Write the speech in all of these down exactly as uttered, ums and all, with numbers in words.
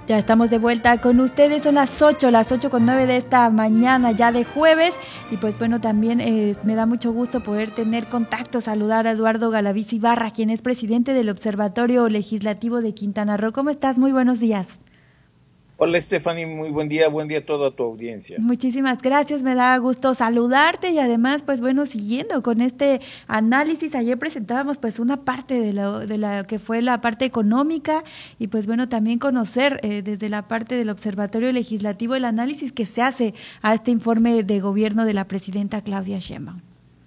Ya estamos de vuelta con ustedes, son las ocho, las ocho con nueve de esta mañana ya de jueves y pues bueno, también eh, me da mucho gusto poder tener contacto, saludar a Eduardo Galaviz Ibarra, quien es presidente del Observatorio Legislativo de Quintana Roo. ¿Cómo estás? Muy buenos días. Hola Stephanie, muy buen día, buen día a toda tu audiencia. Muchísimas gracias, me da gusto saludarte y además, pues bueno, siguiendo con este análisis, ayer presentábamos pues una parte de lo, de la que fue la parte económica y pues bueno, también conocer eh, desde la parte del Observatorio Legislativo el análisis que se hace a este informe de gobierno de la presidenta Claudia Sheinbaum.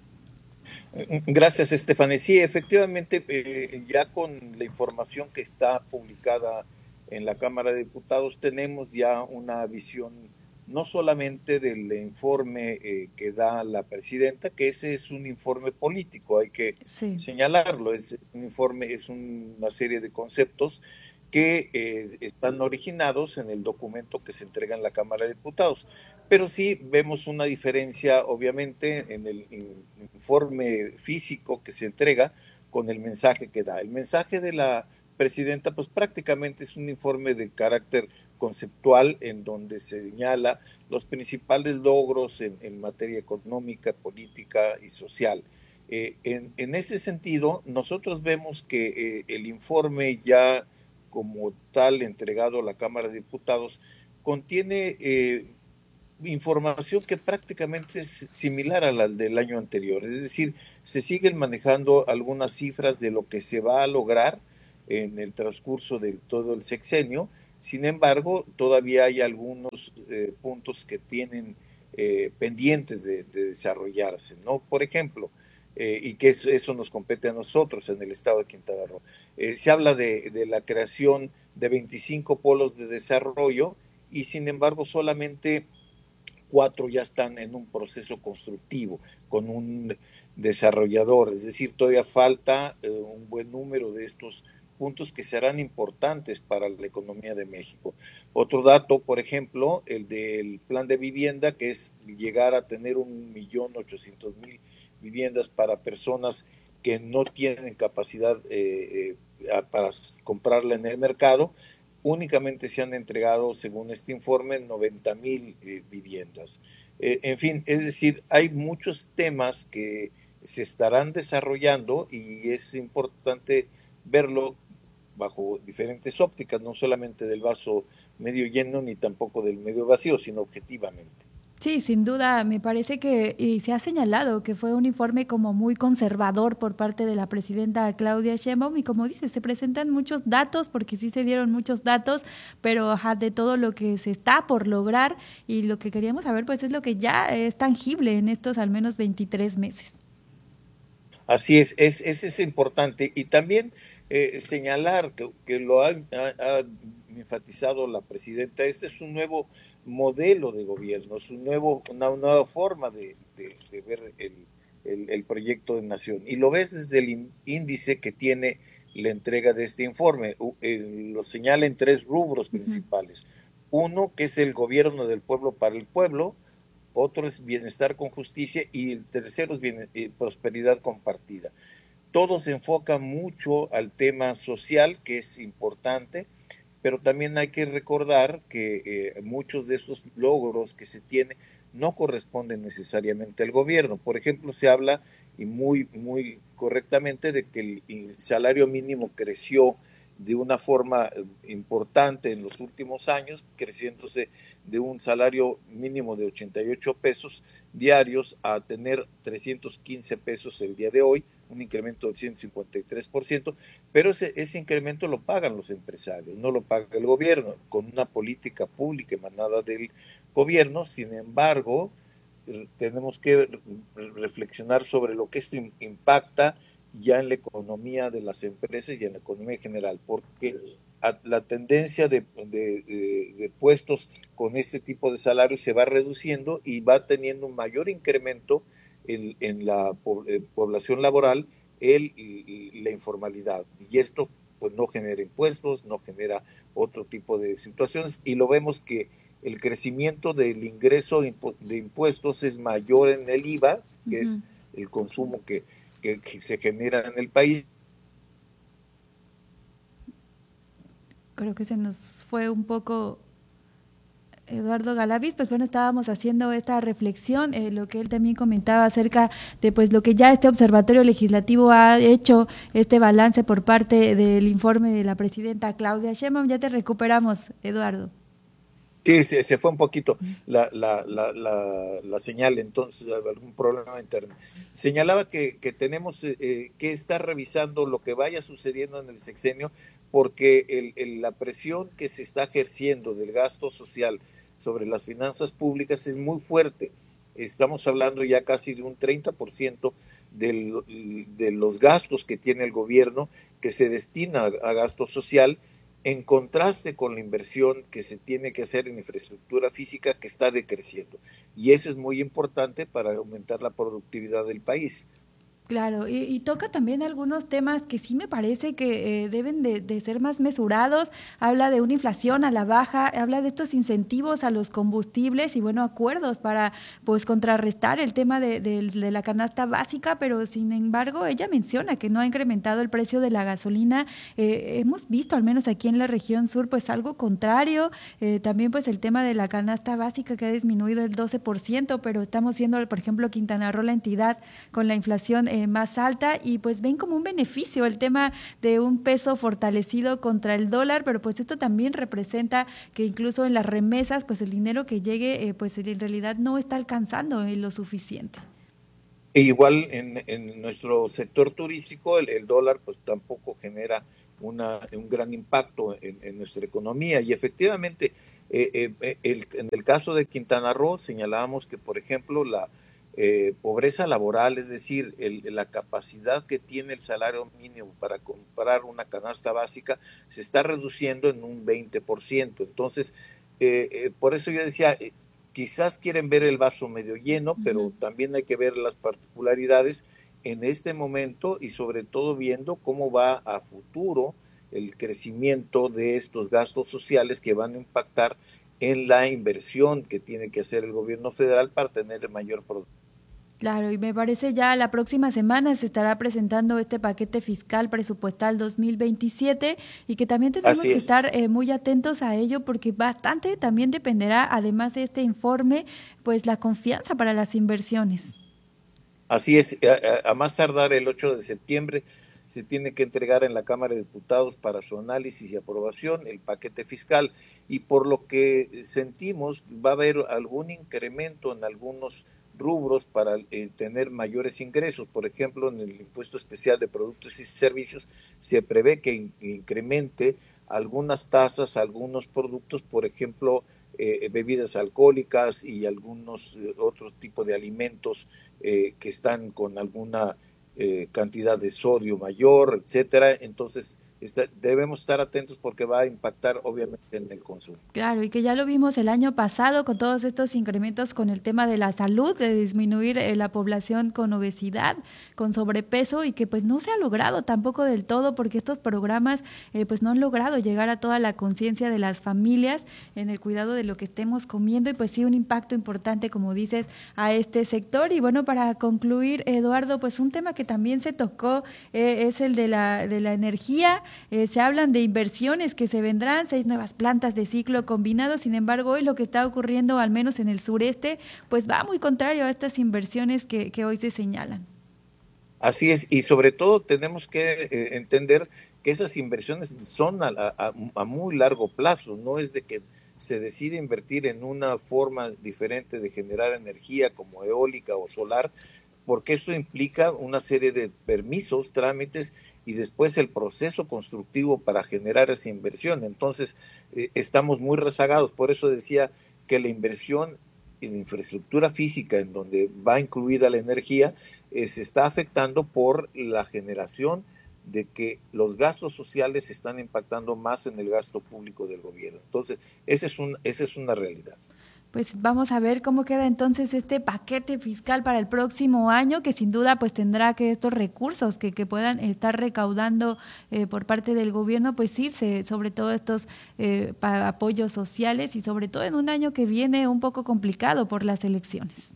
Gracias Stephanie. Sí, efectivamente, eh, ya con la información que está publicada en la Cámara de Diputados, tenemos ya una visión no solamente del informe eh, que da la presidenta, que ese es un informe político, hay que Sí. señalarlo, es un informe, es un- una serie de conceptos que eh, están originados en el documento que se entrega en la Cámara de Diputados. Pero sí vemos una diferencia, obviamente, en el in- informe físico que se entrega con el mensaje que da. El mensaje de la presidenta, pues prácticamente es un informe de carácter conceptual en donde se señala los principales logros en, en materia económica, política y social. Eh, en, en, ese sentido, nosotros vemos que eh, el informe ya como tal entregado a la Cámara de Diputados contiene eh, información que prácticamente es similar a la del año anterior. Es decir, se siguen manejando algunas cifras de lo que se va a lograr en el transcurso de todo el sexenio. Sin embargo, todavía hay algunos eh, puntos que tienen eh, pendientes de, de, desarrollarse, ¿no? Por ejemplo, eh, y que eso, eso, nos compete a nosotros en el estado de Quintana Roo. Eh, se habla de, de la creación de veinticinco polos de desarrollo y sin embargo solamente cuatro ya están en un proceso constructivo con un desarrollador, es decir, todavía falta eh, un buen número de estos puntos que serán importantes para la economía de México. Otro dato, por ejemplo, el del plan de vivienda, que es llegar a tener un millón ochocientos mil viviendas para personas que no tienen capacidad eh, eh, para comprarla en el mercado. Únicamente se han entregado, según este informe, noventa mil eh, viviendas. Eh, en fin, es decir, hay muchos temas que se estarán desarrollando y es importante verlo bajo diferentes ópticas, no solamente del vaso medio lleno ni tampoco del medio vacío, sino objetivamente. Sí, sin duda, me parece que y se ha señalado que fue un informe como muy conservador por parte de la presidenta Claudia Sheinbaum y como dices, se presentan muchos datos porque sí se dieron muchos datos, pero ajá, de todo lo que se está por lograr y lo que queríamos saber pues es lo que ya es tangible en estos al menos veintitrés meses. Así es, es, es, es importante. Y también eh, señalar que, que lo ha, ha, ha, enfatizado la presidenta, este es un nuevo modelo de gobierno, es un nuevo, una nueva forma de, de, de ver el, el, el, proyecto de nación. Y lo ves desde el índice que tiene la entrega de este informe. El, lo señala en tres rubros Uh-huh. principales. Uno, que es el gobierno del pueblo para el pueblo. Otro es bienestar con justicia y el tercero es bien, eh, prosperidad compartida. Todo se enfoca mucho al tema social, que es importante, pero también hay que recordar que eh, muchos de esos logros que se tienen no corresponden necesariamente al gobierno. Por ejemplo, se habla, y muy, muy correctamente, de que el, el salario mínimo creció de una forma importante en los últimos años, creciéndose de un salario mínimo de ochenta y ocho pesos diarios a tener trescientos quince pesos el día de hoy, un incremento del ciento cincuenta y tres por ciento, pero ese, ese incremento lo pagan los empresarios, no lo paga el gobierno, con una política pública emanada del gobierno. Sin embargo, tenemos que reflexionar sobre lo que esto impacta ya en la economía de las empresas y en la economía en general, porque la tendencia de, de, de, de puestos con este tipo de salarios se va reduciendo y va teniendo un mayor incremento en, en la población laboral, el, la informalidad. Y esto pues no genera impuestos, no genera otro tipo de situaciones, y lo vemos que el crecimiento del ingreso de impuestos es mayor en el I V A, que es Uh-huh. el consumo que, que, que se genera en el país. Creo que se nos fue un poco Eduardo Galaviz. Pues bueno, estábamos haciendo esta reflexión, eh, lo que él también comentaba acerca de pues lo que ya este observatorio legislativo ha hecho, este balance por parte del informe de la presidenta Claudia Sheinbaum. Ya te recuperamos, Eduardo. Sí, se, se fue un poquito la, la, la, la, la señal, entonces, algún problema interno. Señalaba que, que tenemos eh, que estar revisando lo que vaya sucediendo en el sexenio, porque el, el, la presión que se está ejerciendo del gasto social sobre las finanzas públicas es muy fuerte. Estamos hablando ya casi de un treinta por ciento del, de los gastos que tiene el gobierno que se destina a, a gasto social, en contraste con la inversión que se tiene que hacer en infraestructura física, que está decreciendo. Y eso es muy importante para aumentar la productividad del país. Claro, y, y toca también algunos temas que sí me parece que eh, deben de, de ser más mesurados. Habla de una inflación a la baja, habla de estos incentivos a los combustibles y, bueno, acuerdos para pues contrarrestar el tema de, de, de la canasta básica, pero sin embargo ella menciona que no ha incrementado el precio de la gasolina. Eh, hemos visto, al menos aquí en la región sur, pues algo contrario. Eh, también pues el tema de la canasta básica que ha disminuido el doce por ciento, pero estamos siendo, por ejemplo, Quintana Roo la entidad con la inflación Eh, más alta, y pues ven como un beneficio el tema de un peso fortalecido contra el dólar, pero pues esto también representa que incluso en las remesas pues el dinero que llegue eh, pues en realidad no está alcanzando en lo suficiente. E igual en, en nuestro sector turístico el, el dólar pues tampoco genera una, un gran impacto en, en nuestra economía, y efectivamente eh, eh, el, en el caso de Quintana Roo señalábamos que, por ejemplo, la eh, pobreza laboral, es decir, el, la capacidad que tiene el salario mínimo para comprar una canasta básica, se está reduciendo en un veinte por ciento. Entonces, eh, eh, por eso yo decía, eh, quizás quieren ver el vaso medio lleno, pero Uh-huh. también hay que ver las particularidades en este momento, y sobre todo viendo cómo va a futuro el crecimiento de estos gastos sociales que van a impactar en la inversión que tiene que hacer el gobierno federal para tener mayor productividad. Claro, y me parece ya la próxima semana se estará presentando este paquete fiscal presupuestal dos mil veintisiete, y que también tendremos Así que es. estar eh, muy atentos a ello, porque bastante también dependerá, además de este informe, pues la confianza para las inversiones. Así es, a, a, más tardar el ocho de septiembre se tiene que entregar en la Cámara de Diputados para su análisis y aprobación el paquete fiscal, y por lo que sentimos va a haber algún incremento en algunos rubros para eh, tener mayores ingresos. Por ejemplo, en el impuesto especial de productos y servicios se prevé que in incremente algunas tasas, algunos productos, por ejemplo, eh, bebidas alcohólicas y algunos eh, otros tipos de alimentos eh, que están con alguna eh, cantidad de sodio mayor, etcétera. Entonces, está, debemos estar atentos porque va a impactar obviamente en el consumo. Claro, y que ya lo vimos el año pasado con todos estos incrementos con el tema de la salud, de disminuir eh, la población con obesidad, con sobrepeso, y que pues no se ha logrado tampoco del todo, porque estos programas eh, pues no han logrado llegar a toda la conciencia de las familias en el cuidado de lo que estemos comiendo, y pues sí un impacto importante, como dices, a este sector. Y bueno, para concluir, Eduardo, pues un tema que también se tocó eh, es el de la, de la energía. Eh, se hablan de inversiones que se vendrán, seis nuevas plantas de ciclo combinado. Sin embargo, hoy lo que está ocurriendo, al menos en el sureste, pues va muy contrario a estas inversiones que, que hoy se señalan. Así es, y sobre todo tenemos que eh, entender que esas inversiones son a, a, a muy largo plazo, no es de que se decide invertir en una forma diferente de generar energía como eólica o solar, porque esto implica una serie de permisos, trámites y después el proceso constructivo para generar esa inversión. Entonces, eh, estamos muy rezagados. Por eso decía que la inversión en infraestructura física, en donde va incluida la energía, eh, se está afectando por la generación de que los gastos sociales están impactando más en el gasto público del gobierno. Entonces, esa es, un, esa es una realidad. Pues vamos a ver cómo queda entonces este paquete fiscal para el próximo año, que sin duda pues tendrá que estos recursos que, que puedan estar recaudando eh, por parte del gobierno, pues irse sobre todo estos eh, apoyos sociales, y sobre todo en un año que viene un poco complicado por las elecciones.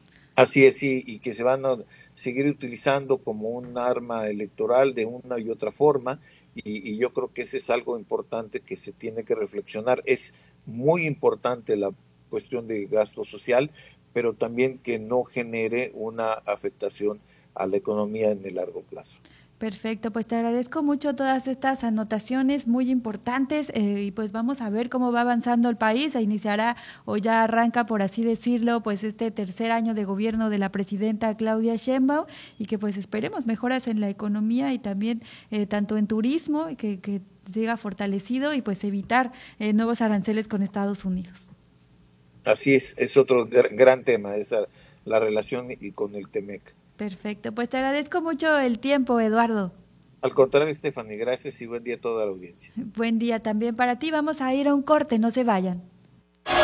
Así es, sí, y que se van a seguir utilizando como un arma electoral de una y otra forma, y, y yo creo que ese es algo importante que se tiene que reflexionar. Es muy importante la cuestión de gasto social, pero también que no genere una afectación a la economía en el largo plazo. Perfecto, pues te agradezco mucho todas estas anotaciones muy importantes eh, y pues vamos a ver cómo va avanzando el país. Se iniciará o ya arranca, por así decirlo, pues este tercer año de gobierno de la presidenta Claudia Sheinbaum y que pues esperemos mejoras en la economía y también eh, tanto en turismo que, que siga fortalecido y pues evitar eh, nuevos aranceles con Estados Unidos. Así es, es otro gr- gran tema, esa, la relación y con el Temec. Perfecto, pues te agradezco mucho el tiempo, Eduardo. Al contrario, Stephanie, gracias y buen día a toda la audiencia. Buen día también para ti. Vamos a ir a un corte, no se vayan.